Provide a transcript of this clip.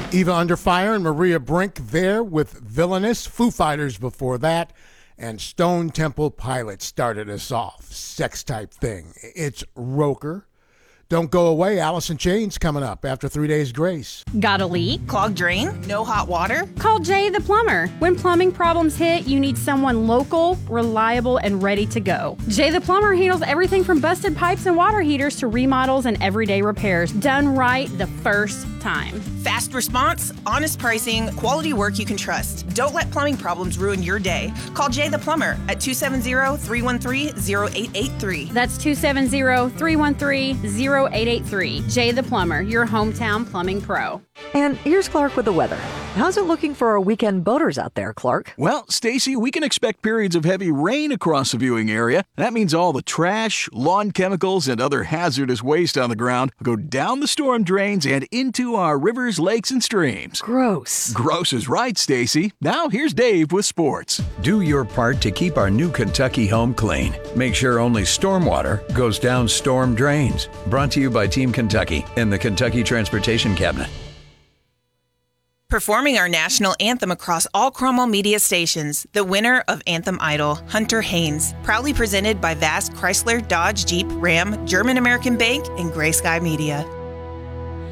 Eva Under Fire and Maria Brink there with Villainous. Foo Fighters before that. And Stone Temple Pilots started us off. Sex type thing. It's Roker. Don't Go Away, Alice in Chains coming up after 3 days grace. Got a leak? Clogged drain? No hot water? Call Jay the Plumber. When plumbing problems hit, you need someone local, reliable, and ready to go. Jay the Plumber handles everything from busted pipes and water heaters to remodels and everyday repairs. Done right the first time. Fast response, honest pricing, quality work you can trust. Don't let plumbing problems ruin your day. Call Jay the Plumber at 270-313-0883. That's 270-313-0883. Jay the Plumber, your hometown plumbing pro. And here's Clark with the weather. How's it looking for our weekend boaters out there, Clark? Well, Stacy, we can expect periods of heavy rain across the viewing area. That means all the trash, lawn chemicals, and other hazardous waste on the ground will go down the storm drains and into our rivers, lakes, and streams. Gross. Gross is right, Stacy. Now here's Dave with sports. Do your part to keep our new Kentucky home clean. Make sure only stormwater goes down storm drains. Brought to you by Team Kentucky and the Kentucky Transportation Cabinet. Performing our national anthem across all Cromwell media stations, the winner of Anthem Idol, Hunter Haynes, proudly presented by Vast Chrysler, Dodge, Jeep, Ram, German American Bank, and Gray Sky Media.